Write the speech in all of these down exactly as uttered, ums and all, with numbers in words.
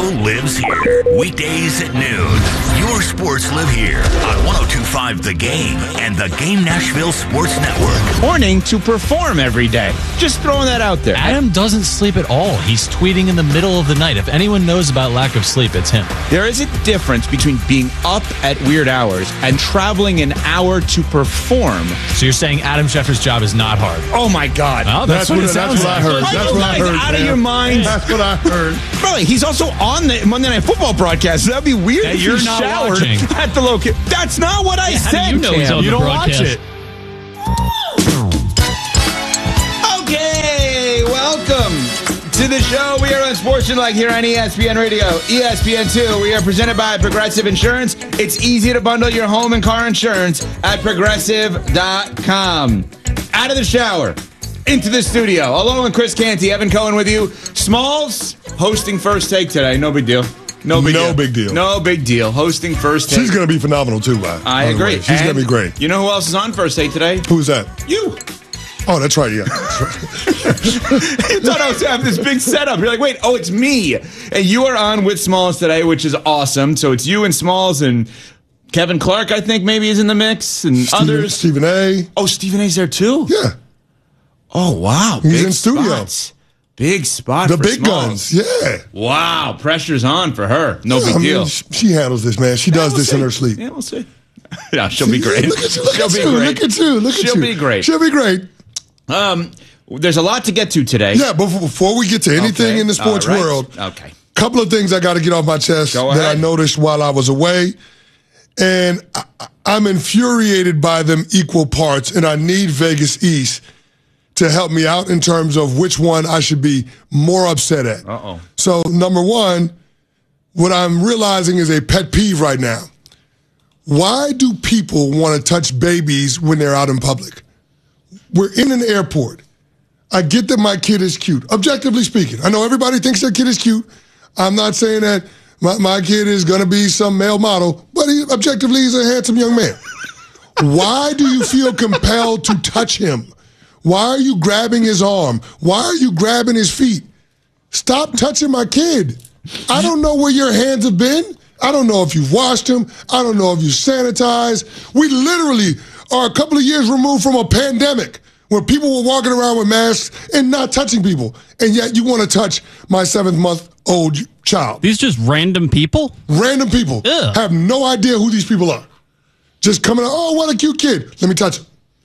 lives here. Weekdays at noon. Your sports live here on one oh two point five The Game and the Game Nashville Sports Network. Morning to perform every day. Just throwing that out there. Adam doesn't sleep at all. He's tweeting in the middle of the night. If anyone knows about lack of sleep, it's him. There is a difference between being up at weird hours and traveling an hour to perform. So you're saying Adam Schefter's job is not hard? Oh, my God. Well, that's, that's what, what it sounds that's what like. I heard. Are That's you what I guys heard. out of man. your minds? That's what I heard. Bro, he's also on the Monday Night Football broadcast, so that'd be weird Yeah, if you're he not showered watching. at the location. That's not what I Yeah, how said, do you know Cam. he's on You the don't broadcast? watch it. Okay, welcome to the show. We are on Sports Like here on E S P N Radio, E S P N two. We are presented by Progressive Insurance. It's easy to bundle your home and car insurance at progressive dot com. Out of the shower, into the studio. Along with Chris Canty, Evan Cohen with you. Smalls hosting First Take today. No big deal. No big No deal. big deal. No big deal. Hosting First Take. She's going to be phenomenal, too, by, I by the agree. way. She's going to be great. You know who else is on First Take today? Who's that? You. Oh, that's right, yeah. That's right. You thought I was having this big setup. You're like, wait, oh, it's me. And you are on with Smalls today, which is awesome. So it's you and Smalls and Kevin Clark, I think, maybe is in the mix, and Stephen, others. Stephen A. Oh, Stephen A's there too? Yeah. Oh, wow. He's Big in studio. spots. Big spot The for big Smalls. guns, yeah. Wow, pressure's on for her. No Yeah, big I mean, deal. sh- she handles this, man. She Yeah, does we'll this see. in her sleep. Yeah, we'll see. Yeah, she'll be See, great. Look at you, look she'll at be you, great. look at you, look at you. She'll be great. She'll be great. Um, there's a lot to get to today. Yeah, but before we get to anything Okay. in the sports All right. world, Okay. couple of things I got to get off my chest Go that ahead. I noticed while I was away. And I, I'm infuriated by them equal parts, and I need Vegas East to help me out in terms of which one I should be more upset at. Uh-oh. So, number one, what I'm realizing is a pet peeve right now. Why do people want to touch babies when they're out in public? We're in an airport. I get that my kid is cute. Objectively speaking, I know everybody thinks their kid is cute. I'm not saying that my, my kid is going to be some male model, but he, objectively, he's a handsome young man. Why do you feel compelled to touch him? Why are you grabbing his arm? Why are you grabbing his feet? Stop touching my kid. I don't know where your hands have been. I don't know if you've washed him. I don't know if you sanitized. We literally are a couple of years removed from a pandemic where people were walking around with masks and not touching people. And yet you want to touch my seventh-month-old child. These just random people? Random people Ugh. have no idea who these people are. Just coming out, oh, what a cute kid. Let me touch him.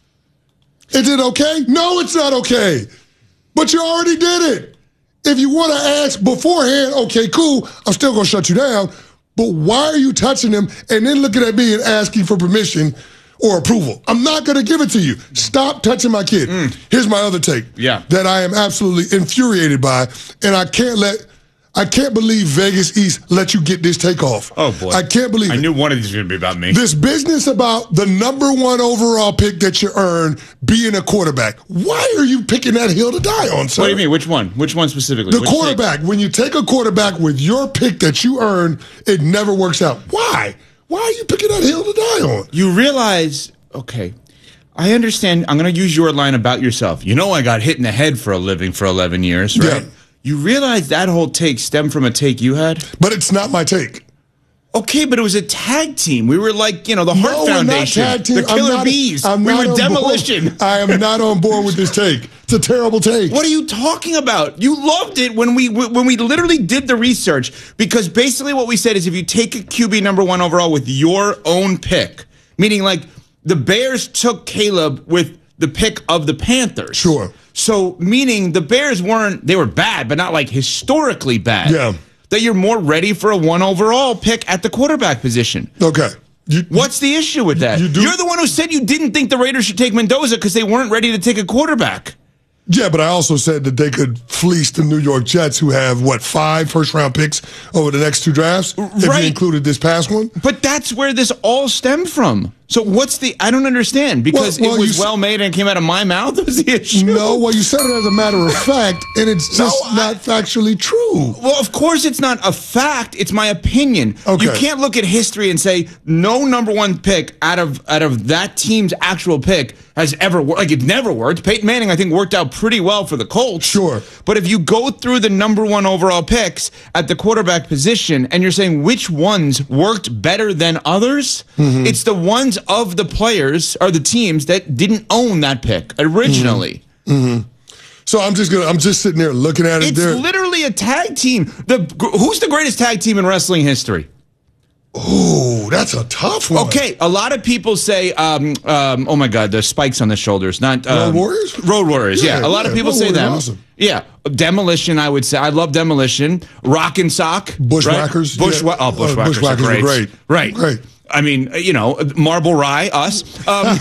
Is it okay? No, it's not okay. But you already did it. If you want to ask beforehand, okay, cool, I'm still going to shut you down. But why are you touching him and then looking at me and asking for permission or approval? I'm not going to give it to you. Stop touching my kid. Mm. Here's my other take. Yeah. That I am absolutely infuriated by, and I can't let, I can't believe Vegas East let you get this take off. Oh, boy. I can't believe I it. knew one of these was going to be about me. This business about the number one overall pick that you earn being a quarterback. Why are you picking that hill to die on, sir? What do you mean? Which one? Which one specifically? The Which quarterback. When you take a quarterback with your pick that you earn, it never works out. Why? Why are you picking that hill to die on? You realize, okay, I understand. I'm going to use your line about yourself. You know I got hit in the head for a living for eleven years, right? Yeah. You realize that whole take stemmed from a take you had? But it's not my take. Okay, but it was a tag team. We were like, you know, the Heart No, we're not Foundation, tag team. the I'm Killer not- Bees. I'm we not were on demolition. board. I am not on board with this take. It's a terrible take. What are you talking about? You loved it when we when we literally did the research, because basically what we said is if you take a Q B number one overall with your own pick, meaning like the Bears took Caleb with the pick of the Panthers. Sure. So meaning the Bears weren't, they were bad, but not like historically bad. Yeah. That you're more ready for a one overall pick at the quarterback position. Okay. You, What's the issue with that? You do- You're the one who said you didn't think the Raiders should take Mendoza because they weren't ready to take a quarterback. Yeah, but I also said that they could fleece the New York Jets, who have, what, five first-round picks over the next two drafts, if Right. you included this past one? But that's where this all stemmed from. So what's the? I don't understand because Well, well, it was you s- well made and it came out of my mouth. Was the issue? No, well, you said it as a matter of fact, and it's just I- not factually true. Well, of course it's not a fact. It's my opinion. Okay. You can't look at history and say no number one pick out of out of that team's actual pick has ever worked. Like, it never worked. Peyton Manning, I think, worked out pretty well for the Colts. Sure. But if you go through the number one overall picks at the quarterback position and you're saying which ones worked better than others, Mm-hmm. it's the ones of the players or the teams that didn't own that pick originally. So I'm just gonna. I'm just sitting there looking at it. It's there. literally a tag team. The who's the greatest tag team in wrestling history? Ooh, that's a tough one. Okay, a lot of people say, um, um, "Oh my God, the spikes on the shoulders." Not um, Road Warriors? Road Warriors, yeah. Yeah, A lot of yeah, people Road say Warriors them. are awesome. Yeah, Demolition. I would say I love Demolition. Rock and Sock, Bushwhackers, Right? Bushwa- yeah. Oh, Bushwhackers, Uh, Bushwhackers are are great. great. Right, Great. I mean, you know, Marble Rye, us. Um,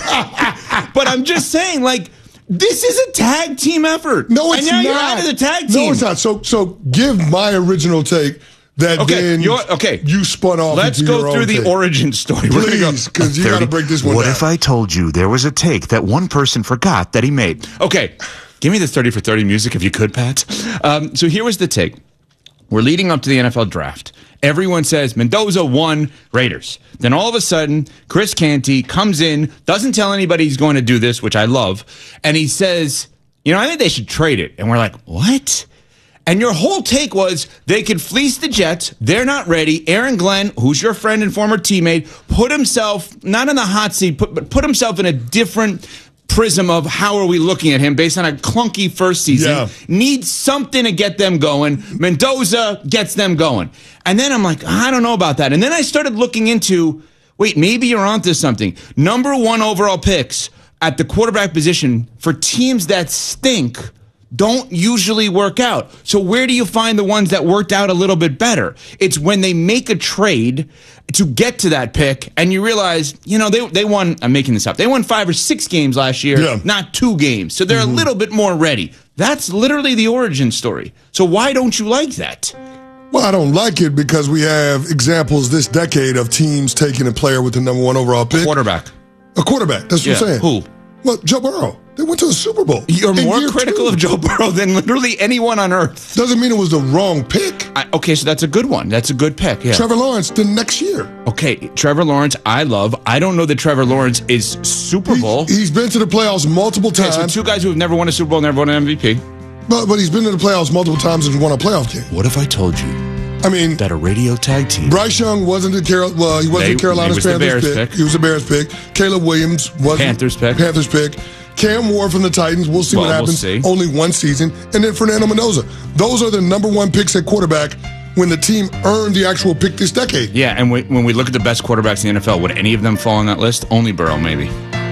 but I'm just saying, like, this is a tag team effort. No, it's and now not. you're out of the tag team. No, it's not. So, so give my original take. That Okay, then you're- okay. you spun off. Let's into go your through own the take. origin story. We're gonna go- Please, because you got to thirty break this one What down. if I told you there was a take that one person forgot that he made? Okay, give me the thirty for thirty music if you could, Pat. Um, so here was the take. We're leading up to the N F L draft. Everyone says Mendoza won, Raiders. Then all of a sudden, Chris Canty comes in, doesn't tell anybody he's going to do this, which I love, and he says, you know, I think they should trade it. And we're like, what? And your whole take was they could fleece the Jets. They're not ready. Aaron Glenn, who's your friend and former teammate, put himself, not in the hot seat, put, but put himself in a different prism of how are we looking at him based on a clunky first season. Yeah. Needs something to get them going. Mendoza gets them going. And then I'm like, I don't know about that. And then I started looking into, wait, maybe you're onto something. Number one overall picks at the quarterback position for teams that stink don't usually work out. So where do you find the ones that worked out a little bit better? It's when they make a trade to get to that pick and you realize, you know, they they won, I'm making this up, they won five or six games last year, Yeah. not two games. So they're a little bit more ready. That's literally the origin story. So why don't you like that? Well, I don't like it because we have examples this decade of teams taking a player with the number one overall pick. Quarterback. A quarterback. That's Yeah. what I'm saying. Who? Well, Joe Burrow. They went to the Super Bowl. You're in more year critical two. of Joe Burrow than literally anyone on earth. Doesn't mean it was the wrong pick. I, okay, so that's a good one. That's a good pick. Yeah. Trevor Lawrence the next year. Okay, Trevor Lawrence, I love. I don't know that Trevor Lawrence is Super Bowl. He, he's been to the playoffs multiple Okay, so times, two guys who have never won a Super Bowl, never won an M V P. but, but he's been to the playoffs multiple times and won a playoff game. What if I told you I mean, that a radio tag team Bryce Young wasn't the Carol. Well, he wasn't They- the Carolina's he was the Panthers Bears pick. pick. He was a Bears pick. Caleb Williams was Panthers pick. Panthers pick. Cam Ward from the Titans. We'll see Well, what we'll happens. see. Only one season, and then Fernando Mendoza. Those are the number one picks at quarterback when the team earned the actual pick this decade. Yeah, and we, when we look at the best quarterbacks in the N F L, would any of them fall on that list? Only Burrow, maybe.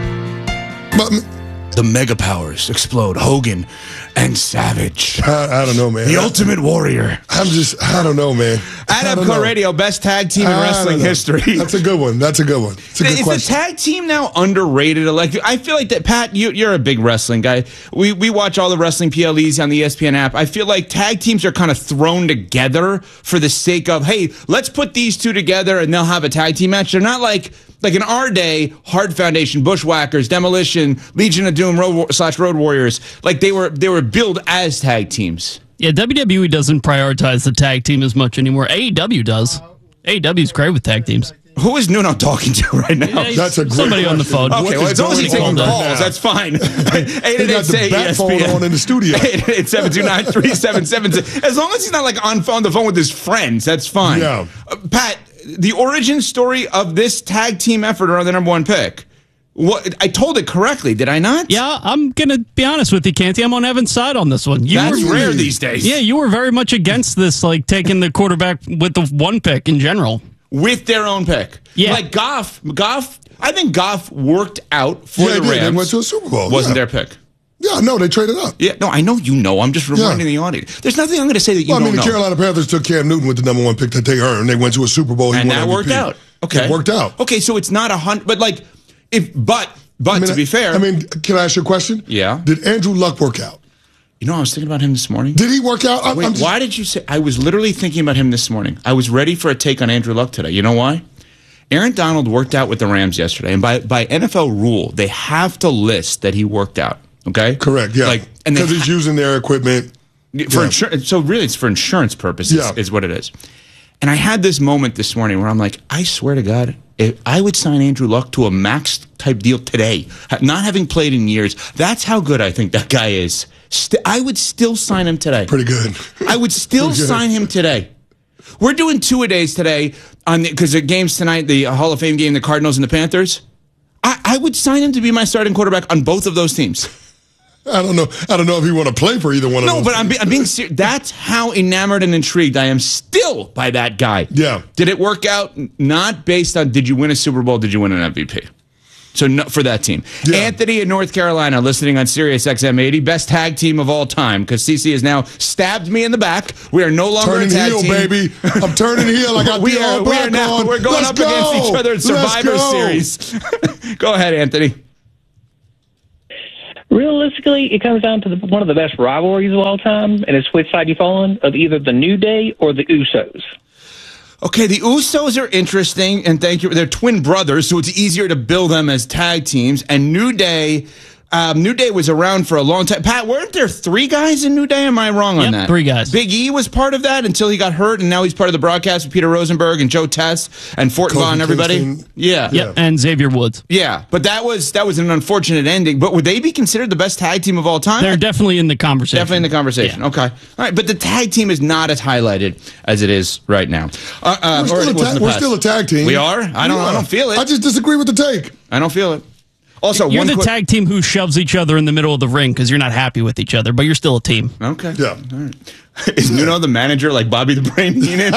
But The mega powers explode. Hogan and Savage. I, I don't know, man. The ultimate warrior. I'm just, I don't know, man. I don't Adamco know. Radio, best tag team in I wrestling don't know. history. That's a good one. That's a good one. It's a good Is question. the tag team now underrated? Like, I feel like that, Pat. You, you're a big wrestling guy. We we watch all the wrestling P L Es on the E S P N app. I feel like tag teams are kind of thrown together for the sake of, hey, let's put these two together and they'll have a tag team match. They're not like like in our day, Hard Foundation, Bushwhackers, Demolition, Legion of Doom, Road War- slash Road Warriors. Like they were they were billed as tag teams. Yeah, W W E doesn't prioritize the tag team as much anymore. A E W does. A E W is great with tag teams. Who is Nuno talking to right now? Yeah, That's a great Somebody on the question. phone. What Okay, well, is as long as he's going taking on calls, right now? that's fine. eight eight eight got the say bat phone on in the studio. eight eight eight, seven two nine, three seven seven six. As long as he's not like on phone the phone with his friends, that's fine. Yeah. Uh, Pat, the origin story of this tag team effort around the number one pick. What I told it correctly, did I not? Yeah, I'm going to be honest with you, Canty. I'm on Evan's side on this one. You That's were, rare these days. yeah, you were very much against this, like taking the quarterback with the one pick in general. With their own pick. Yeah. Like Goff, Goff, I think Goff worked out for Yeah, the they did. Rams. They went to a Super Bowl. Wasn't yeah. their pick. Yeah, no, they traded up. Yeah, no, I know you know. I'm just reminding Yeah. the audience. There's nothing I'm going to say that you Well, I mean, don't the know. Carolina Panthers took Cam Newton with the number one pick that they earned. They went to a Super Bowl. He and won that M V P. worked out. Okay, It worked out. Okay, so it's not a hundred, but like, if but but I mean, to be fair, I mean, can I ask you a question? Yeah. Did Andrew Luck work out? you know, I was thinking about him this morning. Did he work out? I'm, Wait, I'm just, why did you say? I was literally thinking about him this morning. I was ready for a take on Andrew Luck today. You know why? Aaron Donald worked out with the Rams yesterday, and by, by N F L rule, they have to list that he worked out. Okay, correct. Yeah, like and because he's ha- using their equipment for yeah. insurance. So really, it's for insurance purposes. Yeah. Is what it is. And I had this moment this morning where I'm like, I swear to God, if I would sign Andrew Luck to a max type deal today, not having played in years. That's how good I think that guy is. St- I would still sign him today. Pretty good. I would still sign him today. We're doing two-a-days today on because the, the games tonight, the Hall of Fame game, the Cardinals and the Panthers. I, I would sign him to be my starting quarterback on both of those teams. I don't know. I don't know if he want to play for either one of no, those. No, but I'm, be, I'm being serious. That's how enamored and intrigued I am still by that guy. Yeah. Did it work out? Not based on did you win a Super Bowl, did you win an M V P? So no, for that team. Yeah. Anthony in North Carolina listening on Sirius X M eighty, best tag team of all time because C C has now stabbed me in the back. We are no longer turning a tag heel, team. baby. I'm turning heel. I got we the are, all we black are now, on. We're going Let's up go. against each other in Survivor Series. Go ahead, Anthony. Realistically, it comes down to the, one of the best rivalries of all time, and it's which side you fall on, of either the New Day or the Usos. Okay, the Usos are interesting, and thank you. They're twin brothers, so it's easier to build them as tag teams. And New Day, um, New Day was around for a long time. Pat, weren't there three guys in New Day? Am I wrong yep, on that? Three guys. Big E was part of that until he got hurt, and now he's part of the broadcast with Peter Rosenberg and Joe Tess and Fortenbaugh and everybody. Kingston. Yeah, yep, and Xavier Woods. Yeah, but that was that was an unfortunate ending. But would they be considered the best tag team of all time? They're definitely in the conversation. Definitely in the conversation. Yeah. Okay, all right. But the tag team is not as highlighted as it is right now. Uh, uh, we're, still a, ta- we're still a tag team. We are. I don't. I don't feel it. I just disagree with the take. I don't feel it. Also, you're one the quick- tag team who shoves each other in the middle of the ring because you're not happy with each other, but you're still a team. Okay. Yeah. All right. Is Nuno the manager like Bobby the Brain Heenan?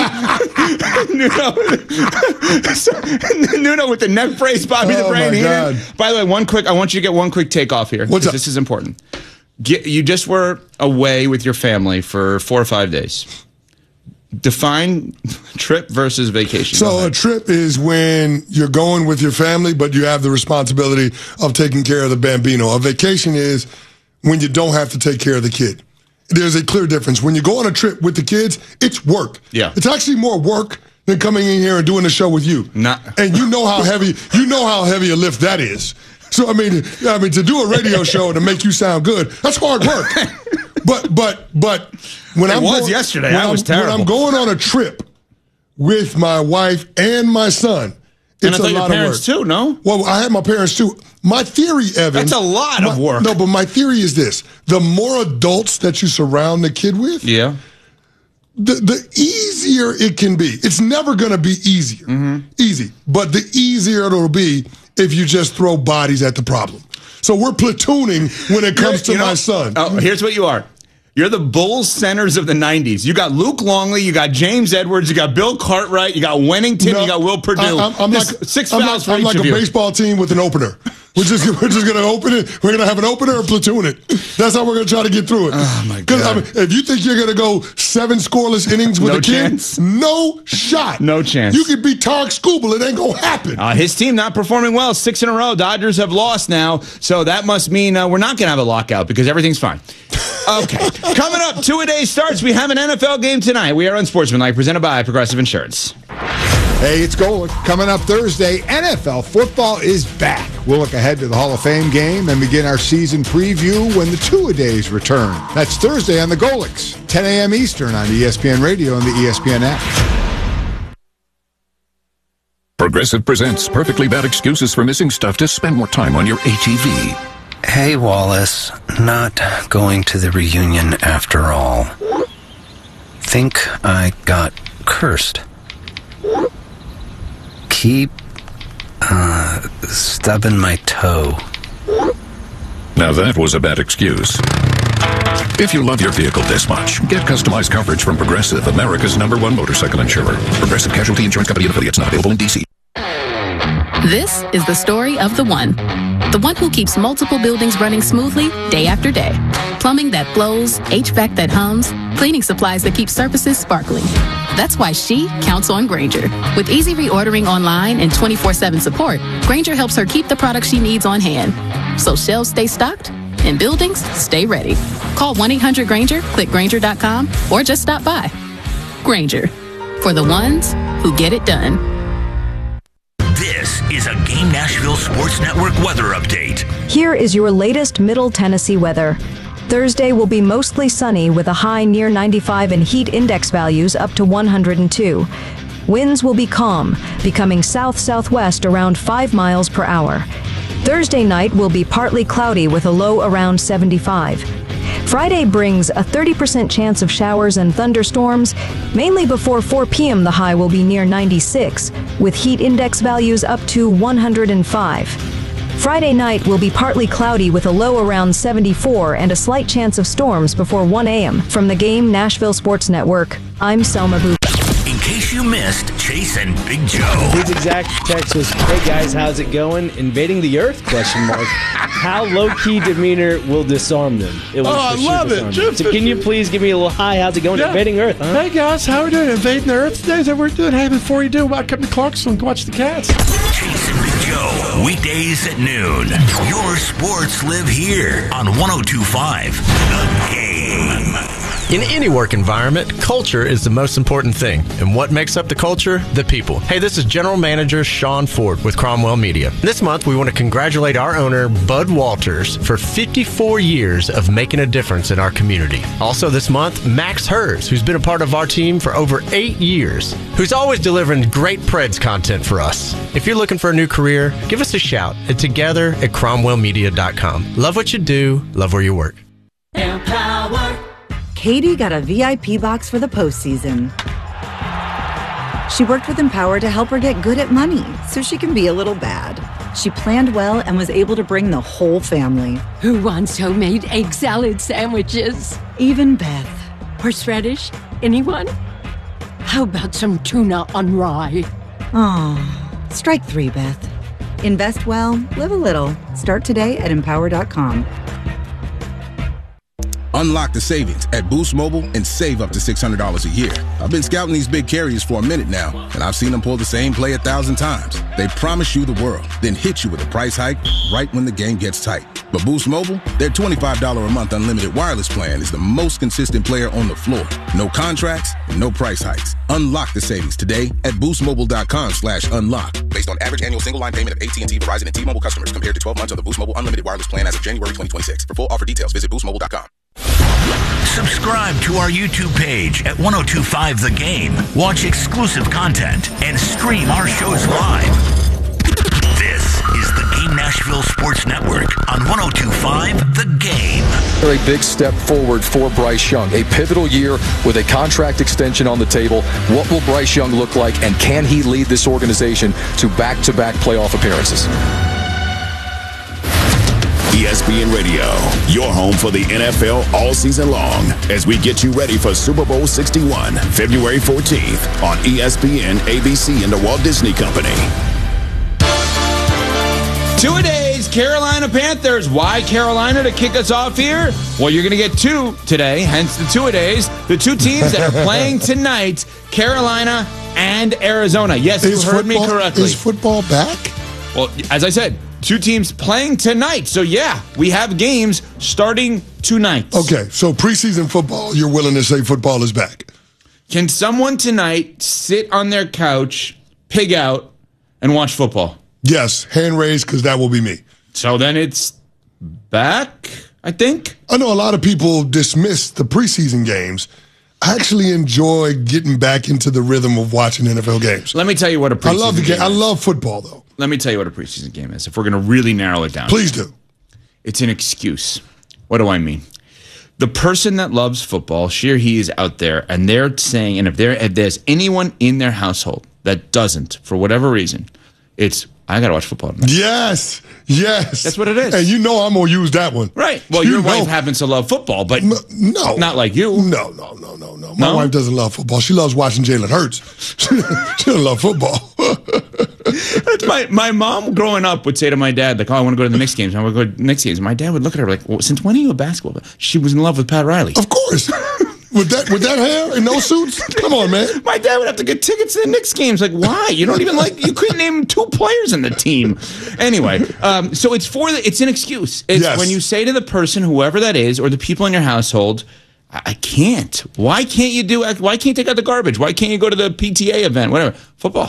Nuno, Nuno with the neck brace, Bobby Oh, the Brain my Heenan. God. By the way, one quick. I want you to get one quick take off here. What's up? This is important. Get, you just were away with your family for four or five days. Define trip versus vacation. So a trip is when you're going with your family, but you have the responsibility of taking care of the bambino. A vacation is when you don't have to take care of the kid. There's a clear difference. When you go on a trip with the kids, it's work. Yeah. It's actually more work than coming in here and doing the show with you. Not- and you know how heavy you know how heavy a lift that is. So I mean, I mean to do a radio show to make you sound good, that's hard work. But but but when It I'm was going, yesterday. when That I'm- was terrible. When I'm going on a trip with my wife and my son, and I it's thought a your lot parents of work. too. No. Well, I had my parents too. My theory, Evan. That's a lot of my- work. No, but my theory is this: the more adults that you surround the kid with, Yeah. the the easier it can be. It's never going to be easier, Mm-hmm. easy, but the easier it'll be if you just throw bodies at the problem. So we're platooning when it comes to You know, my son. Oh, here's what you are. You're the Bulls centers of the nineties. You got Luke Longley, you got James Edwards, you got Bill Cartwright, you got Wennington, No, you got Will Purdue. I, I'm, I'm There's like, six I'm fouls like, for I'm each like of a you. baseball team with an opener. We're just we're just gonna open it. We're gonna have an opener and platoon it. That's how we're gonna try to get through it. Oh my Because I God. mean, if you think you're gonna go seven scoreless innings with No a kid, chance. no shot. No chance. You could be Tarek Skubal. It ain't gonna happen. Uh, his team not performing well. Six in a row. Dodgers have lost now. So that must mean uh, we're not going to have a lockout because everything's fine. Okay. Coming up, two-a-day starts. We have an N F L game tonight. We are Unsportsmanlike, presented by Progressive Insurance. Hey, it's Golic. Coming up Thursday, N F L football is back. We'll look ahead to the Hall of Fame game and begin our season preview when the two-a-days return. That's Thursday on the Golics, ten a.m. Eastern on E S P N Radio and the E S P N app. Progressive presents Perfectly Bad Excuses for Missing Stuff to spend more time on your A T V. Hey, Wallace. Not going to the reunion after all. Think I got cursed. Keep, uh, stubbing my toe. Now that was a bad excuse. If you love your vehicle this much, get customized coverage from Progressive, America's number one motorcycle insurer. Progressive Casualty Insurance Company and affiliates, not available in D C. This is the story of the one. The one who keeps multiple buildings running smoothly day after day. Plumbing that flows, H V A C that hums, cleaning supplies that keep surfaces sparkling. That's why she counts on Grainger. With easy reordering online and twenty-four seven support, Grainger helps her keep the products she needs on hand. So shelves stay stocked and buildings stay ready. Call one eight hundred Grainger, click Grainger dot com, or just stop by. Grainger, for the ones who get it done. is a Game Nashville Sports Network weather update. Here is your latest Middle Tennessee weather. Thursday will be mostly sunny with a high near ninety-five and heat index values up to one hundred two. Winds will be calm, becoming south-southwest around five miles per hour. Thursday night will be partly cloudy with a low around seventy-five. Friday brings a thirty percent chance of showers and thunderstorms. Mainly before four p.m. the high will be near ninety-six, with heat index values up to one hundred five. Friday night will be partly cloudy with a low around seventy-four and a slight chance of storms before one a.m. From the Game Nashville Sports Network, I'm Selma Boo. In case you missed Chase and Big Joe. His exact text was, "Hey guys, how's it going? Invading the Earth? Question mark. How low-key demeanor will disarm them?" It was oh, I love it. Just so can you please give me a little hi? How's it going? Yeah. Invading Earth, huh? Hey guys, how are we doing? Invading the Earth today? Is that what we're doing? Hey, before you do, about come to Clarksville and watch the Cats. Chase and Big Joe, weekdays at noon. Your sports live here on one oh two point five The Game. In any work environment, culture is the most important thing. And what makes up the culture? The people. Hey, this is General Manager Sean Ford with Cromwell Media. This month, we want to congratulate our owner, Bud Walters, for fifty-four years of making a difference in our community. Also this month, Max Hers, who's been a part of our team for over eight years, who's always delivering great Preds content for us. If you're looking for a new career, give us a shout at together at cromwell media dot com. Love what you do, love where you work. Empower. Katie got a V I P box for the postseason. She worked with Empower to help her get good at money so she can be a little bad. She planned well and was able to bring the whole family. Who wants homemade egg salad sandwiches? Even Beth. Horseradish? Anyone? How about some tuna on rye? Oh, strike three, Beth. Invest well, live a little. Start today at empower dot com. Unlock the savings at Boost Mobile and save up to six hundred dollars a year. I've been scouting these big carriers for a minute now, and I've seen them pull the same play a thousand times. They promise you the world, then hit you with a price hike right when the game gets tight. But Boost Mobile, their twenty-five dollars a month unlimited wireless plan is the most consistent player on the floor. No contracts and no price hikes. Unlock the savings today at boost mobile dot com slash unlock. Based on average annual single line payment of A T and T, Verizon, and T-Mobile customers compared to twelve months of the Boost Mobile unlimited wireless plan as of January twenty twenty-six. For full offer details, visit boost mobile dot com. Subscribe to our YouTube page at ten twenty-five The Game. Watch exclusive content and stream our shows live. This is the Game Nashville Sports Network on ten twenty-five The Game. A big step forward for Bryce Young. A pivotal year with a contract extension on the table. What will Bryce Young look like, and can he lead this organization to back-to-back playoff appearances? E S P N Radio, your home for the N F L all season long, as we get you ready for Super Bowl sixty-one, February fourteenth on E S P N, A B C, and the Walt Disney Company. Two-a-days, Carolina Panthers. Why Carolina to kick us off here? Well, you're going to get two today, hence the two-a-days. The two teams that are playing tonight, Carolina and Arizona. Yes, is you heard football, me correctly. Is football back? Well, as I said, two teams playing tonight. So, yeah, we have games starting tonight. Okay, so preseason football, you're willing to say football is back? Can someone tonight sit on their couch, pig out, and watch football? Yes, hand raised, because that will be me. So then it's back, I think? I know a lot of people dismiss the preseason games. I actually enjoy getting back into the rhythm of watching N F L games. Let me tell you what a preseason I love the game. game I is. love football, though. Let me tell you what a preseason game is, if we're going to really narrow it down. Please do. It's an excuse. What do I mean? The person that loves football, she or he is out there, and they're saying, and if, there, if there's anyone in their household that doesn't, for whatever reason, it's, I got to watch football tonight. Yes, yes. That's what it is. And you know I'm going to use that one. Right. Well, you your know. wife happens to love football, but no, not like you. No, no, no, no, no. My No? wife doesn't love football. She loves watching Jalen Hurts. She doesn't love football. That's my, my mom growing up would say to my dad, like, oh, I want to go to the Knicks games. I want to go to the Knicks games. My dad would look at her like, well, since when are you a basketball player? She was in love with Pat Riley. Of course. With that with that hair and those suits? Come on, man. My dad would have to get tickets to the Knicks games. Like, why? You don't even like, you couldn't name two players in the team. Anyway, um, so it's for the, it's an excuse. It's Yes. when you say to the person, whoever that is, or the people in your household, I, I can't. Why can't you do, why can't you take out the garbage? Why can't you go to the P T A event? Whatever. Football.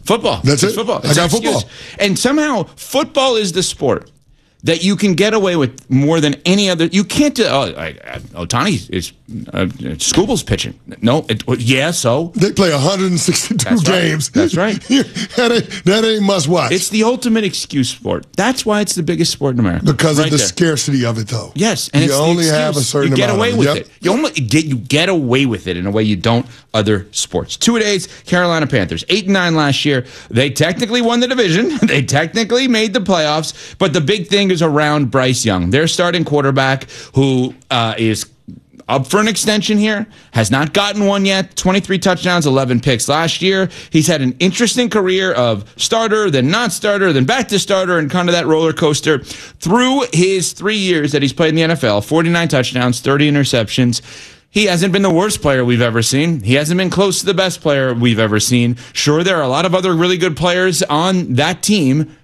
Football. That's it's it. Football. I It's got an excuse. football. And somehow football is the sport that you can get away with more than any other. You can't do. Oh, I, I, Ohtani is uh, Scooble's pitching. No, it, yeah. So they play one hundred sixty-two That's right. games. That's right. that, ain't, that ain't must watch. It's the ultimate excuse sport. That's why it's the biggest sport in America. Because right of the there. scarcity of it, though. Yes, and you it's the only excuse. have a certain you get amount away of it. with Yep. it. You only get you get away with it in a way you don't other sports. Two days, Carolina Panthers, eight and nine last year. They technically won the division. They technically made the playoffs. But the big thing is around Bryce Young, their starting quarterback, who uh, is up for an extension here, has not gotten one yet. twenty-three touchdowns, eleven picks last year. He's had an interesting career of starter, then not starter, then back to starter, and kind of that roller coaster through his three years that he's played in the N F L. forty-nine touchdowns, thirty interceptions. He hasn't been the worst player we've ever seen. He hasn't been close to the best player we've ever seen. Sure, there are a lot of other really good players on that team,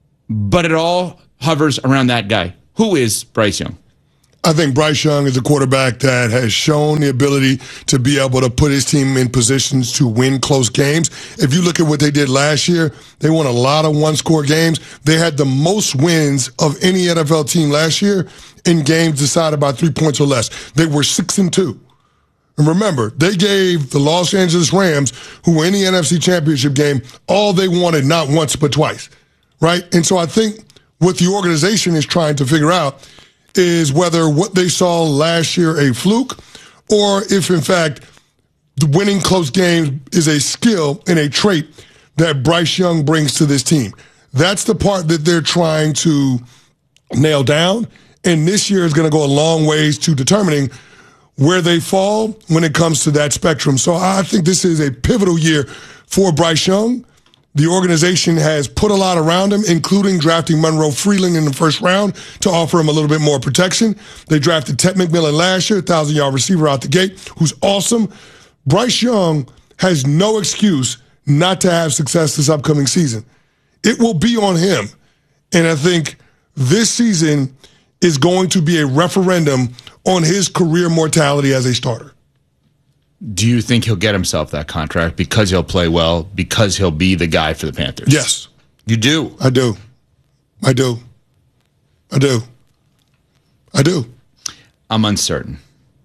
but it all hovers around that guy. Who is Bryce Young? I think Bryce Young is a quarterback that has shown the ability to be able to put his team in positions to win close games. If you look at what they did last year, they won a lot of one-score games. They had the most wins of any N F L team last year in games decided by three points or less. They were six and two. And remember, they gave the Los Angeles Rams, who were in the N F C Championship game, all they wanted, not once but twice, right? And so I think what the organization is trying to figure out is whether what they saw last year a fluke or if, in fact, the winning close games is a skill and a trait that Bryce Young brings to this team. That's the part that they're trying to nail down, and this year is going to go a long ways to determining where they fall when it comes to that spectrum. So I think this is a pivotal year for Bryce Young. The organization has put a lot around him, including drafting Monroe Freeling in the first round to offer him a little bit more protection. They drafted Ted McMillan last year, thousand-yard receiver out the gate, who's awesome. Bryce Young has no excuse not to have success this upcoming season. It will be on him. And I think this season is going to be a referendum on his career mortality as a starter. Do you think he'll get himself that contract because he'll play well, because he'll be the guy for the Panthers? Yes. You do? I do. I do. I do. I do. I'm uncertain.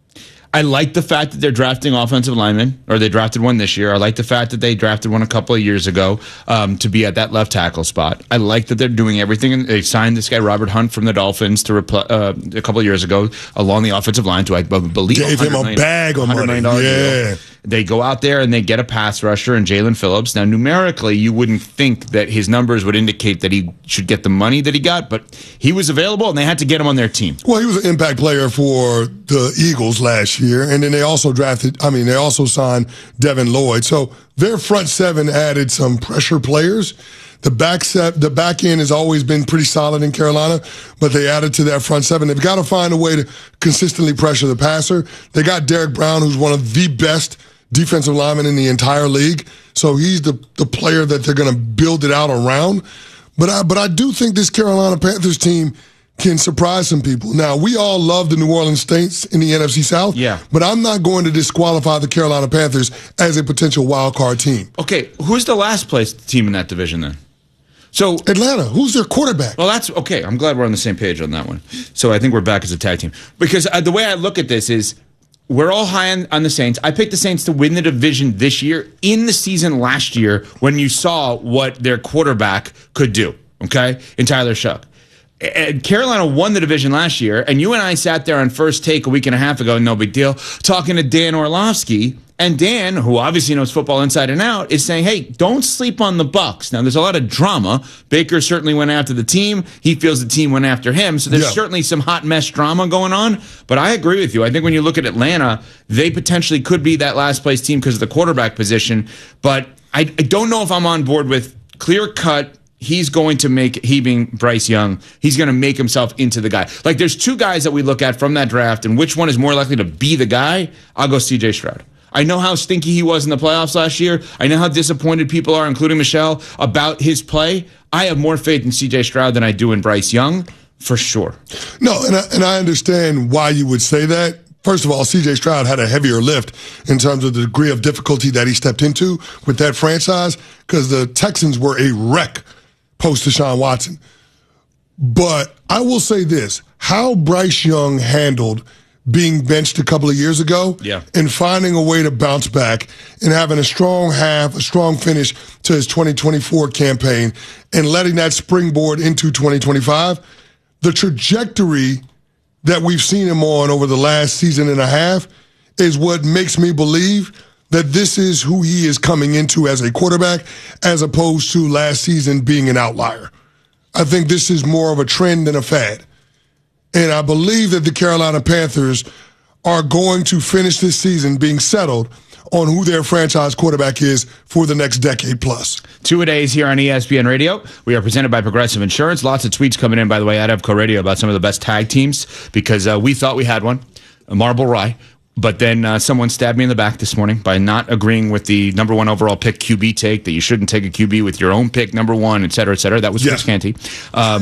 I like the fact that they're drafting offensive linemen, or they drafted one this year. I like the fact that they drafted one a couple of years ago um, to be at that left tackle spot. I like that they're doing everything. They signed this guy, Robert Hunt, from the Dolphins to repl- uh, a couple of years ago along the offensive line to, I believe, gave him a million, bag of money. Yeah. Deal. They go out there and they get a pass rusher and Jalen Phillips. Now, numerically, you wouldn't think that his numbers would indicate that he should get the money that he got, but he was available and they had to get him on their team. Well, he was an impact player for the Eagles last year, and then they also drafted, I mean, they also signed Devin Lloyd. So their front seven added some pressure players. The back set, the back end has always been pretty solid in Carolina, but they added to that front seven. They've got to find a way to consistently pressure the passer. They got Derek Brown, who's one of the best defensive linemen in the entire league. So he's the, the player that they're going to build it out around. But I, but I do think this Carolina Panthers team can surprise some people. Now, we all love the New Orleans Saints in the N F C South, yeah. but I'm not going to disqualify the Carolina Panthers as a potential wild card team. Okay, who's the last place team in that division then? So Atlanta, who's their quarterback? Well, that's okay. I'm glad we're on the same page on that one. So I think we're back as a tag team. Because uh, the way I look at this is we're all high on, on the Saints. I picked the Saints to win the division this year in the season last year when you saw what their quarterback could do, okay, in Tyler Shough. And Carolina won the division last year, and you and I sat there on First Take a week and a half ago, no big deal, talking to Dan Orlovsky. And Dan, who obviously knows football inside and out, is saying, hey, don't sleep on the Bucs. Now, there's a lot of drama. Baker certainly went after the team. He feels the team went after him. So there's yeah. certainly some hot mess drama going on. But I agree with you. I think when you look at Atlanta, they potentially could be that last place team because of the quarterback position. But I, I don't know if I'm on board with clear cut. He's going to make, he being Bryce Young, he's going to make himself into the guy. Like, there's two guys that we look at from that draft, and which one is more likely to be the guy? I'll go C J Stroud. I know how stinky he was in the playoffs last year. I know how disappointed people are, including Michelle, about his play. I have more faith in C J Stroud than I do in Bryce Young, for sure. No, and I, and I understand why you would say that, First of all, C J Stroud had a heavier lift in terms of the degree of difficulty that he stepped into with that franchise because the Texans were a wreck post Deshaun Watson. But I will say this, how Bryce Young handled being benched a couple of years ago yeah. and finding a way to bounce back and having a strong half, a strong finish to his twenty twenty-four campaign and letting that springboard into twenty twenty-five, the trajectory that we've seen him on over the last season and a half is what makes me believe that this is who he is coming into as a quarterback as opposed to last season being an outlier. I think this is more of a trend than a fad. And I believe that the Carolina Panthers are going to finish this season being settled on who their franchise quarterback is for the next decade plus. Two-a-days here on E S P N Radio. We are presented by Progressive Insurance. Lots of tweets coming in, by the way, at Evco Radio about some of the best tag teams because uh, we thought we had one, a Marble Rye. But then uh, someone stabbed me in the back this morning by not agreeing with the number one overall pick Q B take, that you shouldn't take a Q B with your own pick, number one, et cetera, et cetera. That was yeah. Chris Canty. Um,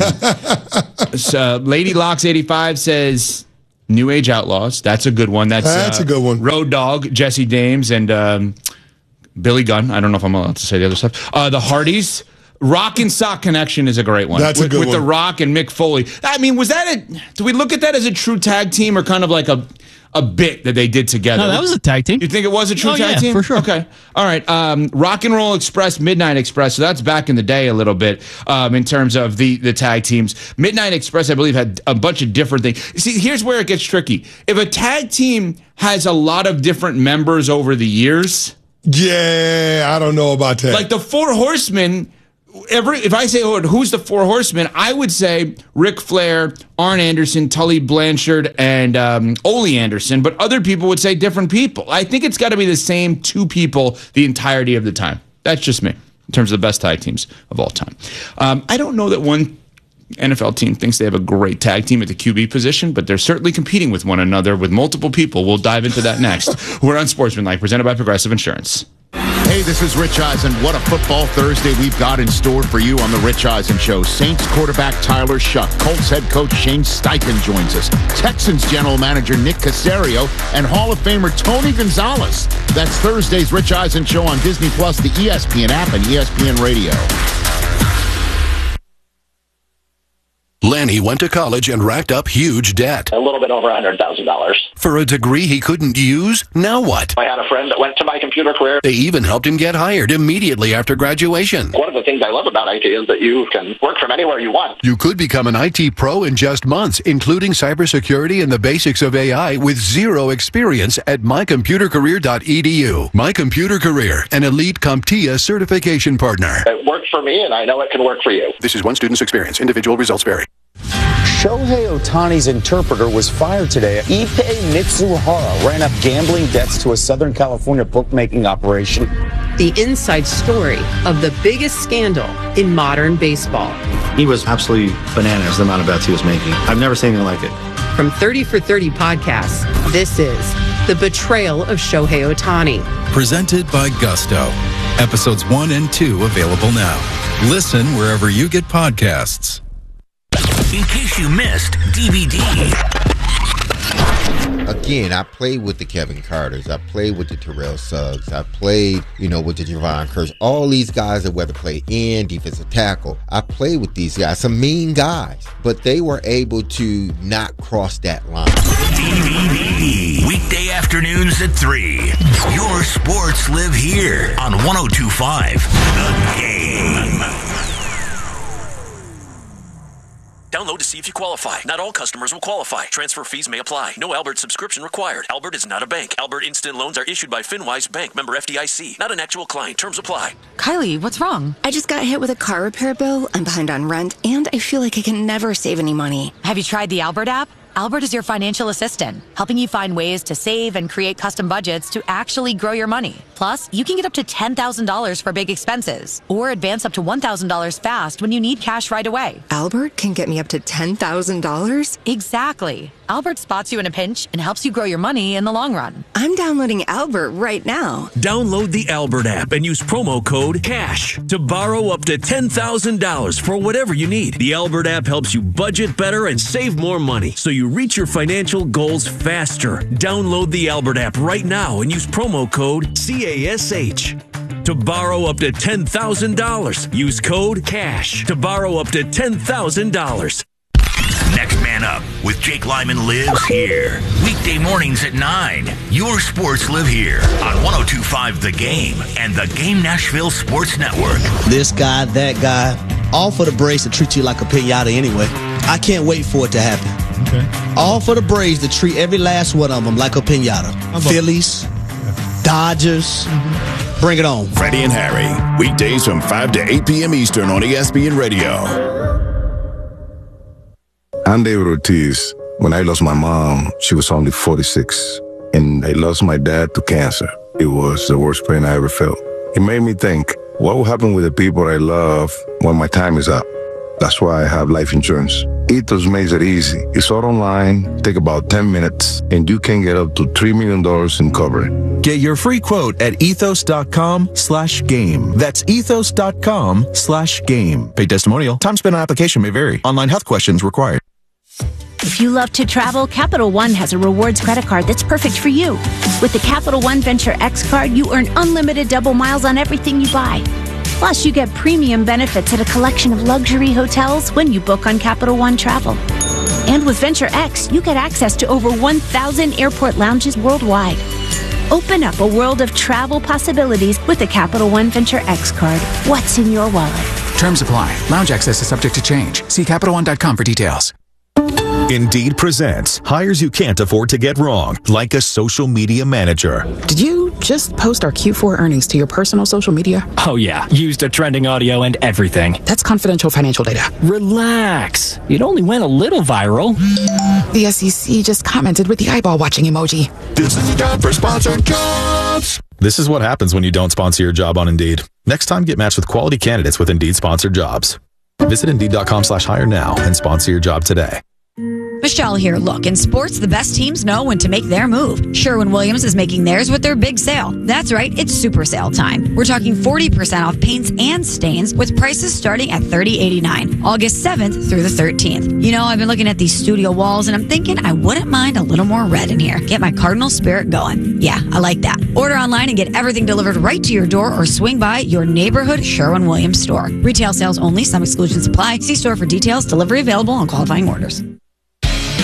so Lady Locks eighty-five says New Age Outlaws. That's a good one. That's, That's uh, a good one. Road Dogg, Jesse Dames, and um, Billy Gunn. I don't know if I'm allowed to say the other stuff. Uh, the Hardys. Rock and Sock Connection is a great one. That's with, a good with one. With The Rock and Mick Foley. I mean, was that a... Do we look at that as a true tag team or kind of like a... a bit that they did together? No, that was a tag team. You think it was a true oh, tag yeah, team? for sure. Okay. All right. Um, Rock and Roll Express, Midnight Express. So that's back in the day a little bit um, in terms of the, the tag teams. Midnight Express, I believe, had a bunch of different things. See, here's where it gets tricky. If a tag team has a lot of different members over the years... Yeah, I don't know about that. Like the Four Horsemen... Every, if I say, oh, who's the Four Horsemen, I would say Ric Flair, Arn Anderson, Tully Blanchard, and um, Ole Anderson, but other people would say different people. I think it's got to be the same two people the entirety of the time. That's just me, in terms of the best tag teams of all time. Um, I don't know that one N F L team thinks they have a great tag team at the Q B position, but they're certainly competing with one another with multiple people. We'll dive into that next. We're on Sportsmanlike, presented by Progressive Insurance. Hey, this is Rich Eisen. What a football Thursday we've got in store for you on the Rich Eisen Show. Saints quarterback Tyler Shuck, Colts head coach Shane Steichen joins us, Texans general manager Nick Caserio, and Hall of Famer Tony Gonzalez. That's Thursday's Rich Eisen Show on Disney Plus, the E S P N app, and E S P N Radio. Lanny went to college and racked up huge debt. A little bit over one hundred thousand dollars. For a degree he couldn't use? Now what? I had a friend that went to my computer career. They even helped him get hired immediately after graduation. One of the things I love about I T is that you can work from anywhere you want. You could become an I T pro in just months, including cybersecurity and the basics of A I with zero experience at my computer career dot e d u. My Computer Career, an elite CompTIA certification partner. It worked for me, and I know it can work for you. This is one student's experience. Individual results vary. Shohei Ohtani's interpreter was fired today. Ippei Mitsuhara ran up gambling debts to a Southern California bookmaking operation. The inside story of the biggest scandal in modern baseball. He was absolutely bananas, the amount of bets he was making. I've never seen anything like it. From thirty for thirty podcasts, this is The Betrayal of Shohei Ohtani. Presented by Gusto. Episodes one and two available now. Listen wherever you get podcasts. In case you missed D V D. Again, I played with the Kevin Carters. I played with the Terrell Suggs. I played, you know, with the Javon Curse. All these guys that whether play in, defensive tackle. I played with these guys. Some mean guys. But they were able to not cross that line. D V D. Weekday afternoons at three. Your sports live here on one oh two point five The Game. Download to see if you qualify. Not all customers will qualify. Transfer fees may apply. No Albert subscription required. Albert is not a bank. Albert Instant Loans are issued by FinWise Bank, member F D I C. Not an actual client. Terms apply. Kylie, what's wrong? I just got hit with a car repair bill. I'm behind on rent, and I feel like I can never save any money. Have you tried the Albert app? Albert is your financial assistant, helping you find ways to save and create custom budgets to actually grow your money. Plus, you can get up to ten thousand dollars for big expenses, or advance up to one thousand dollars fast when you need cash right away. Albert can get me up to ten thousand dollars? Exactly. Albert spots you in a pinch and helps you grow your money in the long run. I'm downloading Albert right now. Download the Albert app and use promo code CASH to borrow up to ten thousand dollars for whatever you need. The Albert app helps you budget better and save more money so you reach your financial goals faster. Download the Albert app right now and use promo code CASH. To borrow up to ten thousand dollars, use code CASH to borrow up to ten thousand dollars. Next Man Up with Jake Lyman lives here. Weekday mornings at nine. Your sports live here on one oh two point five The Game and the Game Nashville Sports Network. This guy, that guy, all for the Braves to treat you like a pinata anyway. I can't wait for it to happen. Okay. All for the Braves to treat every last one of them like a pinata. Phillies, Dodgers, mm-hmm. Bring it on. Freddie and Harry, weekdays from five to eight p.m. Eastern on E S P N Radio. I'm David Ortiz. When I lost my mom, she was only forty-six. And I lost my dad to cancer. It was the worst pain I ever felt. It made me think, what will happen with the people I love when my time is up? That's why I have life insurance. Ethos makes it easy. It's all online, take about ten minutes, and you can get up to three million dollars in coverage. Get your free quote at ethos.com slash game. That's ethos.com slash game. Paid testimonial. Time spent on application may vary. Online health questions required. If you love to travel, Capital One has a rewards credit card that's perfect for you. With the Capital One Venture X card, you earn unlimited double miles on everything you buy. Plus, you get premium benefits at a collection of luxury hotels when you book on Capital One Travel. And with Venture X, you get access to over one thousand airport lounges worldwide. Open up a world of travel possibilities with the Capital One Venture X card. What's in your wallet? Terms apply. Lounge access is subject to change. See Capital One dot com for details. Indeed presents hires you can't afford to get wrong, like a social media manager. Did you just post our Q four earnings to your personal social media? Oh, yeah. Used a trending audio and everything. That's confidential financial data. Relax. It only went a little viral. The S E C just commented with the eyeball watching emoji. This is the job for sponsored jobs. This is what happens when you don't sponsor your job on Indeed. Next time, get matched with quality candidates with Indeed sponsored jobs. Visit Indeed.com slash hire now and sponsor your job today. Michelle here. Look, in sports, the best teams know when to make their move. Sherwin-Williams is making theirs with their big sale. That's right, it's super sale time. We're talking forty percent off paints and stains with prices starting at thirty dollars and eighty-nine cents, August seventh through the thirteenth. You know, I've been looking at these studio walls and I'm thinking I wouldn't mind a little more red in here. Get my Cardinal spirit going. Yeah, I like that. Order online and get everything delivered right to your door or swing by your neighborhood Sherwin-Williams store. Retail sales only. Some exclusions apply. See store for details. Delivery available on qualifying orders.